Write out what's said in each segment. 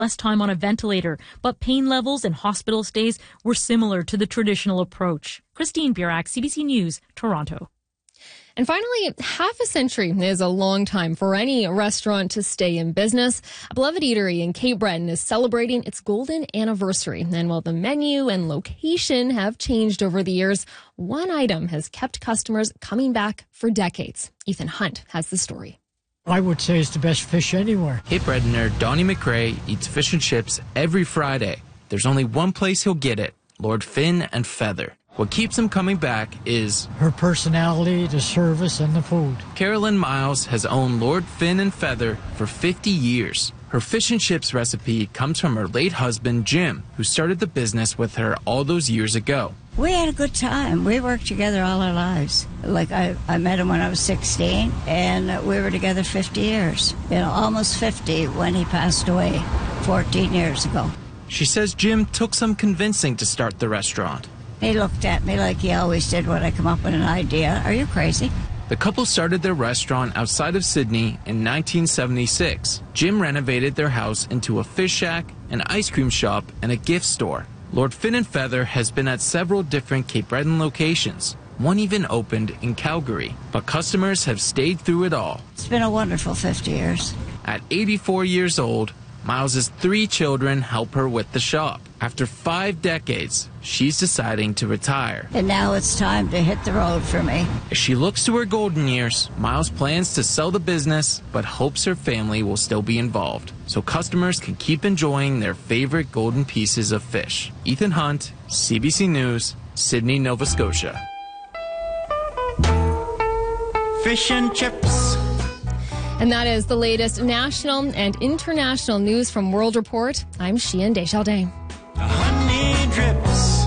less time on a ventilator, but pain levels and hospital stays were similar to the traditional approach. Christine Burak, CBC News, Toronto. And finally, half a century is a long time for any restaurant to stay in business. A beloved eatery in Cape Breton is celebrating its golden anniversary. And while the menu and location have changed over the years, one item has kept customers coming back for decades. Ethan Hunt has the story. I would say it's the best fish anywhere. Cape Bretoner Donnie McRae eats fish and chips every Friday. There's only one place he'll get it, Lord Fin and Feather. What keeps him coming back is her personality, the service, and the food. Carolyn Miles has owned Lord Fin and Feather for 50 years. Her fish and chips recipe comes from her late husband, Jim, who started the business with her all those years ago. We had a good time. We worked together all our lives. Like I met him when I was 16, and we were together 50 years. Almost 50 when he passed away 14 years ago. She says Jim took some convincing to start the restaurant. He looked at me like he always did when I come up with an idea. Are you crazy? The couple started their restaurant outside of Sydney in 1976. Jim renovated their house into a fish shack, an ice cream shop, and a gift store. Lord Fin and Feather has been at several different Cape Breton locations. One even opened in Calgary. But customers have stayed through it all. It's been a wonderful 50 years. At 84 years old, Miles' 3 children help her with the shop. After 5 decades, she's deciding to retire. And now it's time to hit the road for me. As she looks to her golden years, Miles plans to sell the business, but hopes her family will still be involved, so customers can keep enjoying their favorite golden pieces of fish. Ethan Hunt, CBC News, Sydney, Nova Scotia. Fish and chips. And that is the latest national and international news from World Report. I'm Sheehan Desjardins. Honey drips.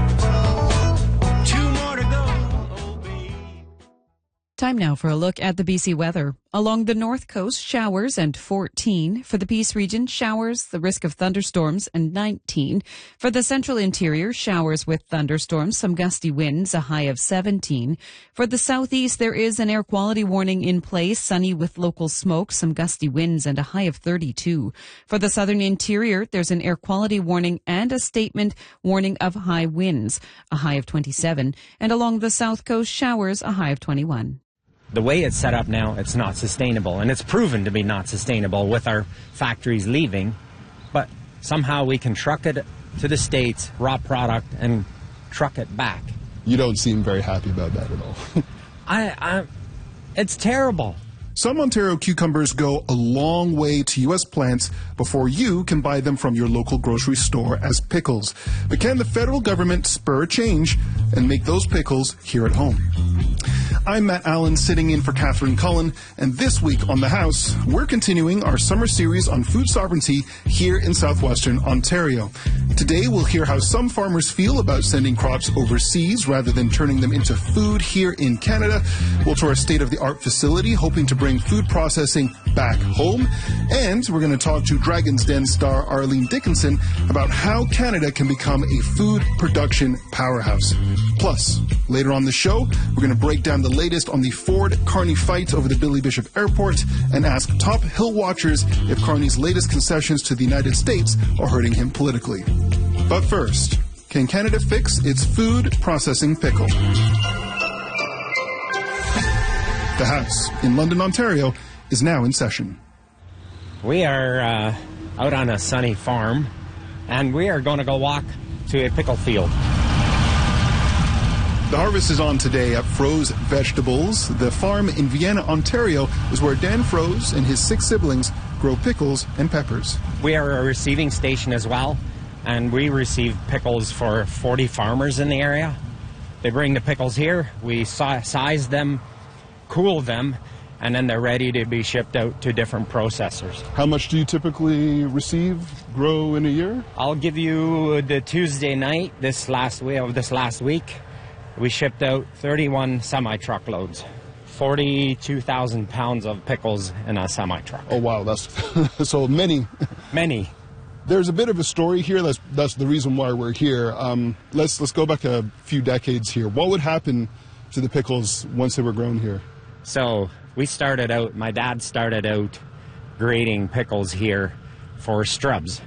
2 more to go, oh baby. Time now for a look at the BC weather. Along the north coast, showers and 14. For the Peace region, showers, the risk of thunderstorms, and 19. For the central interior, showers with thunderstorms, some gusty winds, a high of 17. For the southeast, there is an air quality warning in place, sunny with local smoke, some gusty winds, and a high of 32. For the southern interior, there's an air quality warning and a statement warning of high winds, a high of 27. And along the south coast, showers, a high of 21. The way it's set up now, it's not sustainable, and it's proven to be not sustainable with our factories leaving, but somehow we can truck it to the States, raw product, and truck it back. You don't seem very happy about that at all. It's terrible. Some Ontario cucumbers go a long way to U.S. plants before you can buy them from your local grocery store as pickles. But can the federal government spur change and make those pickles here at home? I'm Matt Allen, sitting in for Catherine Cullen, and this week on The House, we're continuing our summer series on food sovereignty here in southwestern Ontario. Today, we'll hear how some farmers feel about sending crops overseas rather than turning them into food here in Canada. We'll tour a state-of-the-art facility hoping to bring food processing back home. And we're going to talk to Dragon's Den star Arlene Dickinson about how Canada can become a food production powerhouse. Plus, later on the show, we're going to break down the latest on the Ford Carney fight over the Billy Bishop Airport and ask top Hill watchers if Carney's latest concessions to the United States are hurting him politically. But first, can Canada fix its food processing pickle? The House in London, Ontario is now in session. We are out on a sunny farm, and we are going to go walk to a pickle field. The harvest is on today at Froze Vegetables. The farm in Vienna, Ontario is where Dan Froze and his 6 siblings grow pickles and peppers. We are a receiving station as well, and we receive pickles for 40 farmers in the area. They bring the pickles here, we size them, cool them, and then they're ready to be shipped out to different processors. How much do you typically grow in a year? I'll give you the Tuesday night this last week. We shipped out 31 semi-truckloads, 42,000 pounds of pickles in a semi-truck. Oh, wow, that's so many. Many. There's a bit of a story here. That's the reason why we're here. Let's go back a few decades here. What would happen to the pickles once they were grown here? So my dad started out grading pickles here for Strubs.